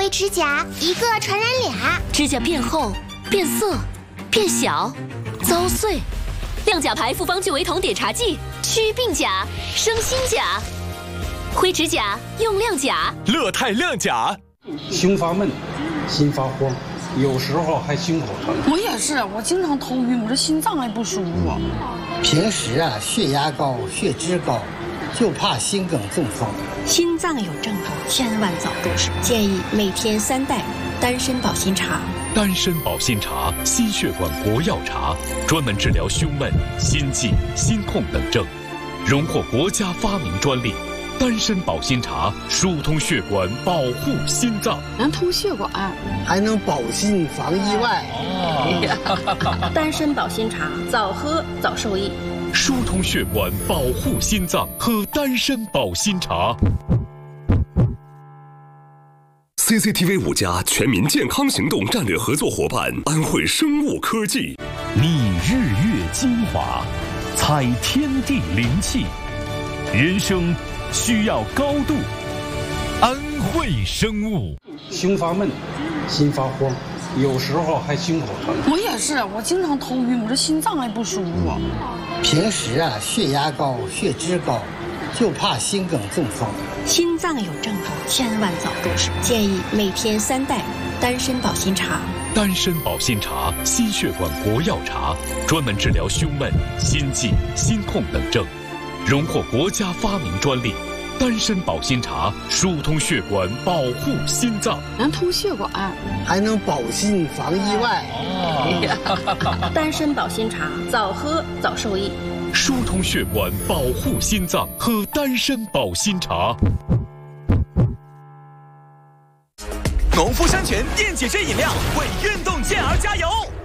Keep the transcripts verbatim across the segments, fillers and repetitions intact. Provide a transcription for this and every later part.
灰指甲，一个传染俩。 指甲变厚、变色、变小、遭碎。亮甲牌复方聚维酮碘茶剂，祛病甲，生新甲。灰指甲用亮甲， 乐泰亮甲。 胸发闷，心发慌，有时候还心口疼。 我也是，我经常头晕，我这心脏还不舒服。 平时啊，血压高、血脂高，就怕心梗中风。 心脏有症状，千万早重视。建议每天三袋丹参保心茶。 丹参保心茶，心血管国药茶，专门治疗胸闷、心悸、心痛等症，荣获国家发明专利。丹参保心茶疏通血管，保护心脏， 能通血管， 还能保心防意外。 哦、丹参保心茶，早喝早受益。 疏通血管，保护心脏，喝丹参保心茶。 C C T V 五加全民健康行动战略合作伙伴安慧生物科技， 觅日月精华，采天地灵气，人生需要高度。安慧生物。 胸发闷，心发慌，有时候还心口疼。 我也是，我经常头晕，我这心脏还不舒服。 平时啊，血压高、血脂高，就怕心梗中风。 心脏有症状，千万早重视。建议每天三袋丹参保心茶。 丹参保心茶，心血管国药茶，专门治疗胸闷、心悸、心痛等症，荣获国家发明专利。丹参保心茶疏通血管，保护心脏， 能通血管， 还能保心防意外。 哦、丹参保心茶，早喝早受益。 疏通血管，保护心脏，喝丹参保心茶。 农夫山泉电解质饮料为运动健儿加油！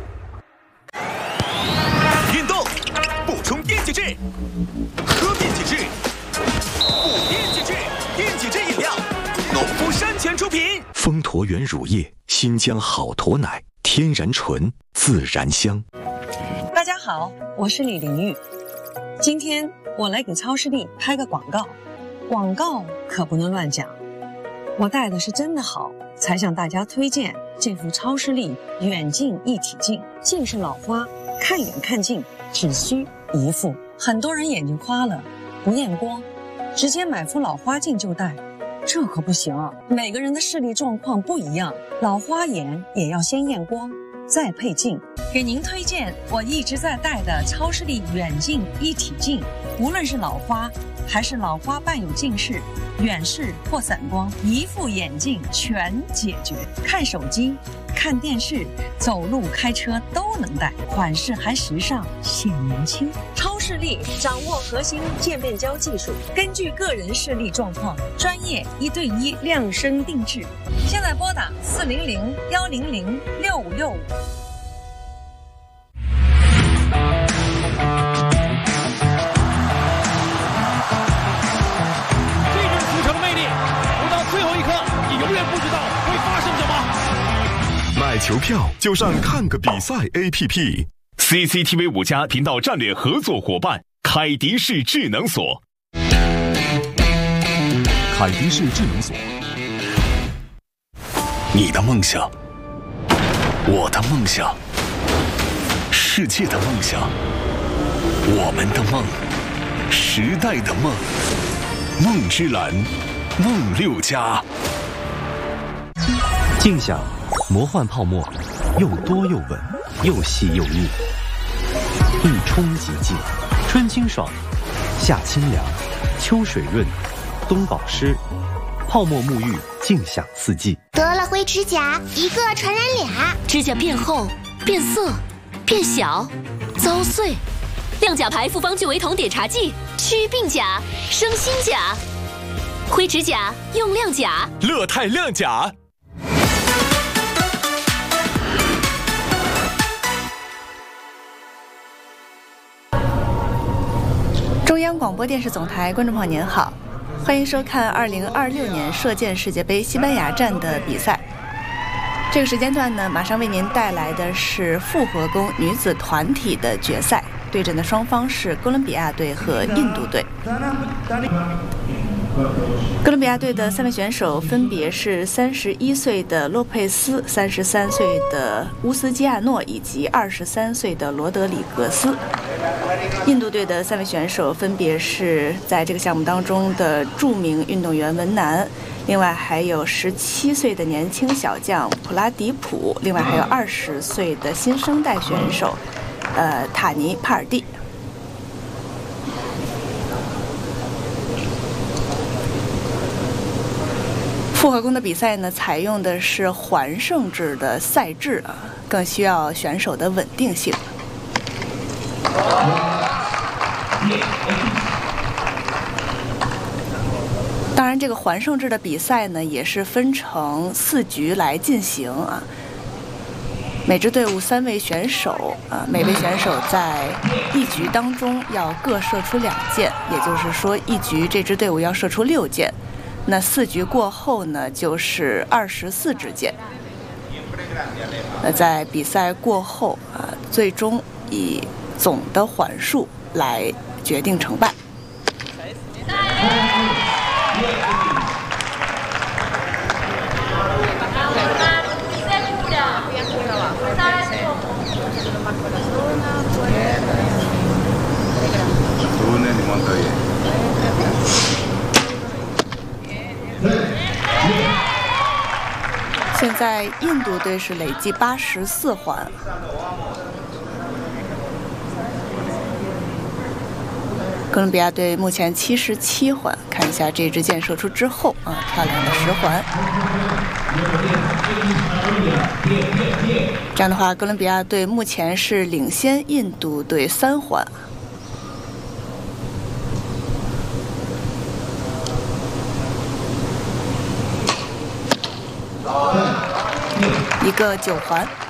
运动补充电解质，喝电解质，补电解质，电解质饮料，农夫山泉出品。 丰驼源乳业，新疆好驼奶，天然纯，自然香。 大家好，我是李玲玉。今天我来给超视力拍个广告，广告可不能乱讲。我戴的是真的好，才向大家推荐这副超视力远近一体镜。近视老花，看远看近只需一副。很多人眼睛花了，不验光，直接买副老花镜就戴，这可不行啊！每个人的视力状况不一样，老花眼也要先验光，再配镜。给您推荐我一直在戴的超视力远近一体镜，无论是老花还是老花伴有近视、远视或散光，一副眼镜全解决。看手机、看电视、走路、开车都能戴，款式还时尚显年轻。超视力掌握核心渐变焦技术，根据个人视力状况，专业一对一量身定制。现在拨打四零零幺零零六五六五。 买球票就上看个比赛 A P P。C C T V 五加频道战略合作伙伴凯迪仕智能锁。 凯迪仕智能锁。 你的梦想，我的梦想，世界的梦想，我们的梦，时代的梦，梦之蓝，梦六加。 静享魔幻泡沫，又多又稳，又细又腻，一冲即净，春清爽，夏清凉，秋水润，冬保湿，泡沫沐浴，静享四季。 得了灰指甲，一个传染俩。 指甲变厚、变色、变小、遭碎。亮甲牌复方聚维酮碘茶剂，祛病甲，生新甲。灰指甲用亮甲， 乐泰亮甲。 中央广播电视总台观众朋友您好，欢迎收看二零二六年射箭世界杯西班牙站的比赛。这个时间段呢，马上为您带来的是复合弓女子团体的决赛，对阵的双方是哥伦比亚队和印度队。 哥伦比亚队的三位选手分别是三十一岁的洛佩斯、三十三岁的乌斯基亚诺以及二十三岁的罗德里格斯。印度队的三位选手分别是在这个项目当中的著名运动员文南，另外还有十七岁的年轻小将普拉迪普，另外还有二十岁的新生代选手，呃，塔尼帕尔蒂。复合弓的比赛呢，采用的是环胜制的赛制啊，更需要选手的稳定性。当然，这个环胜制的比赛呢，也是分成四局来进行啊。每支队伍三位选手啊，每位选手在一局当中要各射出两箭，也就是说，一局这支队伍要射出六箭。那四局过后呢，就是二十四支箭。那在比赛过后啊，最终以总的环数来决定成败。现在印度队是累计八十四环，哥伦比亚队目前七十七环。看一下这支箭射出之后啊，漂亮的十环。这样的话，哥伦比亚队目前是领先印度队三环。一个九环。